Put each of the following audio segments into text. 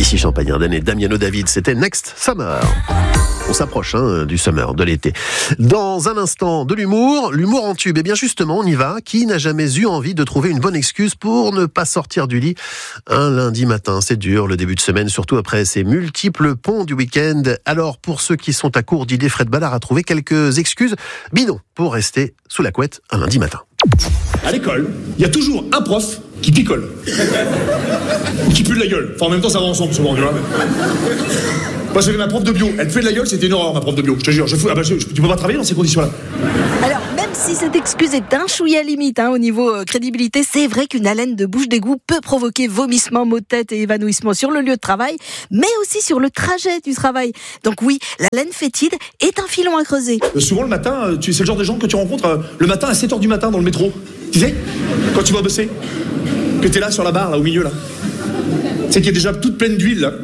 Ici Champagne-Ardenne et Damiano David, c'était Next Summer. On s'approche du summer, de l'été. Dans un instant, de l'humour en tube. Et bien justement, on y va. Qui n'a jamais eu envie de trouver une bonne excuse pour ne pas sortir du lit un lundi matin? C'est dur, le début de semaine, surtout après ces multiples ponts du week-end. Alors, pour ceux qui sont à court d'idées, Fred Ballard a trouvé quelques excuses bidons pour rester sous la couette un lundi matin. À l'école, il y a toujours un prof qui picole. Ou qui pue de la gueule. Enfin, en même temps, ça va ensemble, souvent, tu vois. Moi, j'avais ma prof de bio. Elle fait de la gueule, c'était une horreur, ma prof de bio. Je te jure, tu peux pas travailler dans ces conditions-là. Alors, même si cette excuse est d'un chouïa limite au niveau crédibilité, c'est vrai qu'une haleine de bouche d'égout peut provoquer vomissements, maux de tête et évanouissement sur le lieu de travail, mais aussi sur le trajet du travail. Donc oui, la laine fétide est un filon à creuser. Souvent, le matin, c'est le genre de gens que tu rencontres le matin à 7h du matin dans le métro. Tu sais, quand tu vas bosser, que t'es là sur la barre, là, au milieu, là. Tu sais qu'il est déjà toute pleine d'huile, là.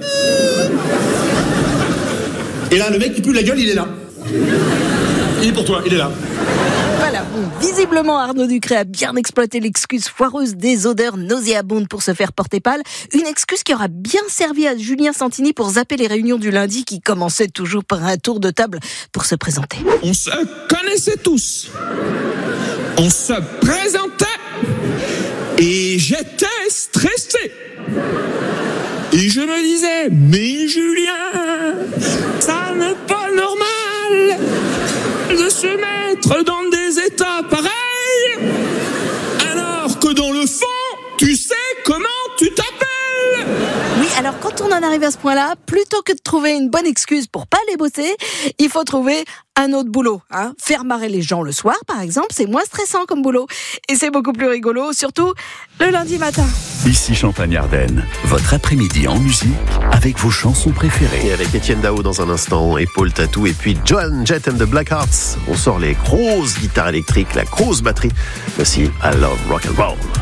Et là, le mec qui pue la gueule, il est là. Il est pour toi, il est là. Voilà, bon, visiblement Arnaud Ducré a bien exploité l'excuse foireuse des odeurs nauséabondes pour se faire porter pâle. Une excuse qui aura bien servi à Julien Santini pour zapper les réunions du lundi qui commençaient toujours par un tour de table pour se présenter. On se connaissait tous. On se présentait. Et j'étais stressé. Et je me disais, mais Julien, ça n'est pas normal de se mettre dans des états pareils, alors que dans le fond, tu sais comment tu t'appelles. Oui, alors quand on en arrive à ce point-là, plutôt que de trouver une bonne excuse pour pas aller bosser, il faut trouver un autre boulot. Faire marrer les gens le soir, par exemple, c'est moins stressant comme boulot. Et c'est beaucoup plus rigolo, surtout le lundi matin. Ici Champagne-Ardenne, votre après-midi en musique avec vos chansons préférées. Et avec Étienne Dao dans un instant, et Paul Tatou, et puis Joan Jett and the Blackhearts. On sort les grosses guitares électriques, la grosse batterie. Voici I Love Rock and Roll.